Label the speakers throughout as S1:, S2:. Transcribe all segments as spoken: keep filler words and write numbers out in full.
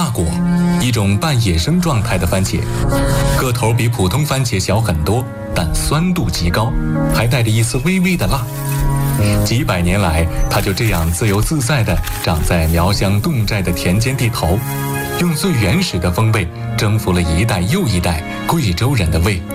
S1: 辣果，一种半野生状态的番茄，个头比普通番茄小很多，但酸度极高，还带着一丝微微的辣。几百年来，它就这样自由自在地长在苗乡侗寨的田间地头，用最原始的风味征服了一代又一代贵州人的胃。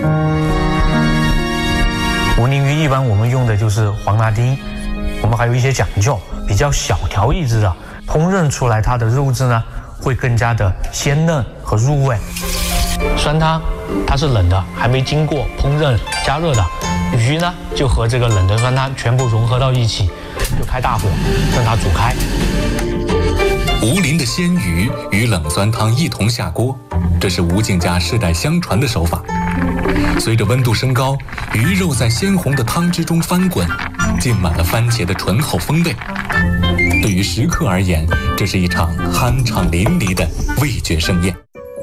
S2: 吴宁鱼一般我们用的就是黄辣丁，我们还有一些讲究，比较小条一只的，烹饪出来它的肉质呢会更加的鲜嫩和入味。酸汤它是冷的，还没经过烹饪加热的，鱼呢就和这个冷的酸汤全部融合到一起，就开大火让它煮开。
S1: 吴林的鲜鱼与冷酸汤一同下锅，这是吴敬家世代相传的手法。随着温度升高，鱼肉在鲜红的汤汁中翻滚，浸满了番茄的醇厚风味。对于食客而言，这是一场酣畅淋漓的味觉盛宴。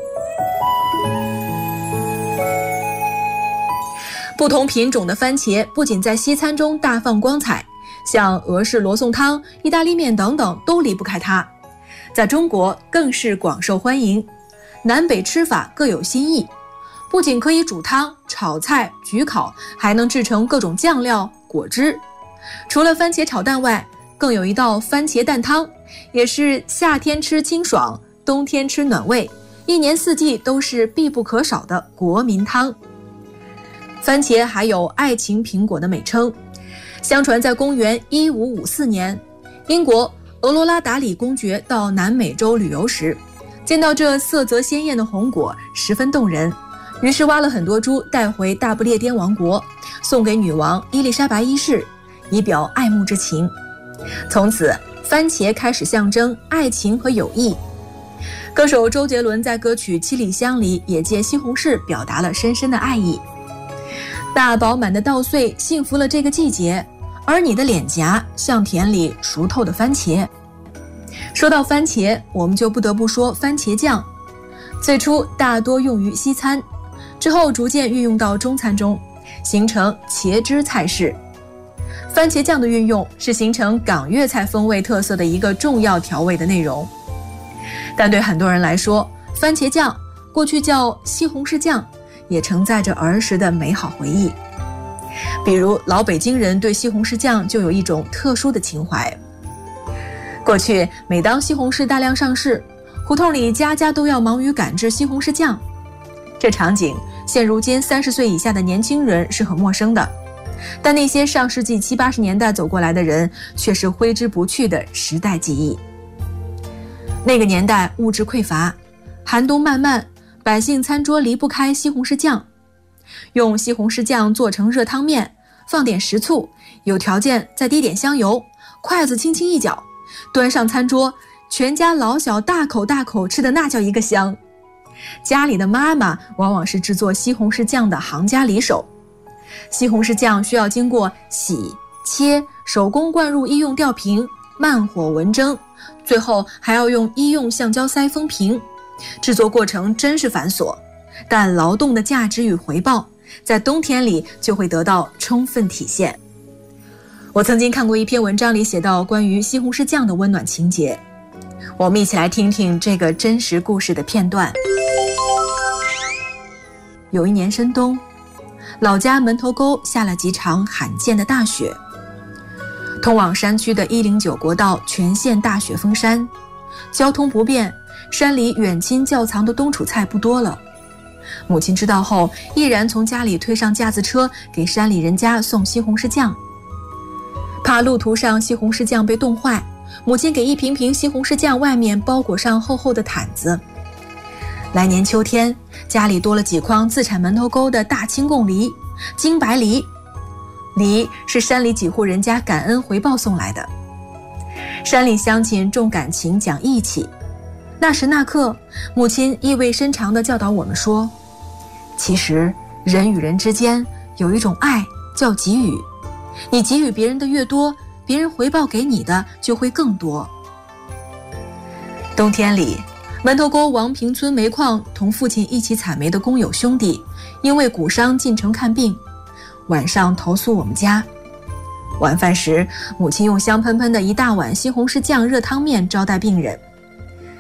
S3: 不同品种的番茄不仅在西餐中大放光彩，像俄式罗宋汤、意大利面等等都离不开它。在中国更是广受欢迎，南北吃法各有新意，不仅可以煮汤、炒菜、焗烤，还能制成各种酱料、果汁。除了番茄炒蛋外，更有一道番茄蛋汤，也是夏天吃清爽，冬天吃暖胃，一年四季都是必不可少的国民汤。番茄还有爱情苹果的美称，相传在公元一五五四年，英国俄罗拉达里公爵到南美洲旅游时，见到这色泽鲜艳的红果十分动人，于是挖了很多株带回大不列颠王国，送给女王伊丽莎白一世，以表爱慕之情。从此番茄开始象征爱情和友谊。歌手周杰伦在歌曲《七里香》里也借西红柿表达了深深的爱意。大饱满的稻穗幸福了这个季节，而你的脸颊像田里熟透的番茄。说到番茄，我们就不得不说番茄酱。最初大多用于西餐，之后逐渐运用到中餐中，形成茄汁菜式。番茄酱的运用是形成港粤菜风味特色的一个重要调味的内容。但对很多人来说，番茄酱过去叫西红柿酱，也承载着儿时的美好回忆。比如老北京人对西红柿酱就有一种特殊的情怀。过去每当西红柿大量上市，胡同里家家都要忙于赶制西红柿酱。这场景现如今三十岁以下的年轻人是很陌生的，但那些上世纪七八十年代走过来的人却是挥之不去的时代记忆。那个年代物质匮乏，寒冬漫漫，百姓餐桌离不开西红柿酱。用西红柿酱做成热汤面，放点食醋，有条件再滴点香油，筷子轻轻一搅，端上餐桌，全家老小大口大口吃的那叫一个香。家里的妈妈往往是制作西红柿酱的行家里手。西红柿酱需要经过洗、切，手工灌入医用吊瓶，慢火文蒸，最后还要用医用橡胶塞封瓶。制作过程真是繁琐，但劳动的价值与回报在冬天里就会得到充分体现。我曾经看过一篇文章里写到关于西红柿酱的温暖情节，我们一起来听听这个真实故事的片段。有一年深冬，老家门头沟下了几场罕见的大雪，通往山区的一零九国道全线大雪封山，交通不便，山里远亲窖藏的冬储菜不多了。母亲知道后，毅然从家里推上架子车，给山里人家送西红柿酱。怕路途上西红柿酱被冻坏，母亲给一瓶瓶西红柿酱外面包裹上厚厚的毯子。来年秋天，家里多了几筐自产门头沟的大青贡梨、金白梨。梨是山里几户人家感恩回报送来的。山里乡亲重感情讲义气，那时那刻，母亲意味深长地教导我们说，其实人与人之间有一种爱叫给予，你给予别人的越多，别人回报给你的就会更多。冬天里，门头沟王坪村煤矿同父亲一起采煤的工友兄弟因为骨伤进城看病，晚上投宿我们家。晚饭时，母亲用香喷喷的一大碗西红柿酱热汤面招待病人。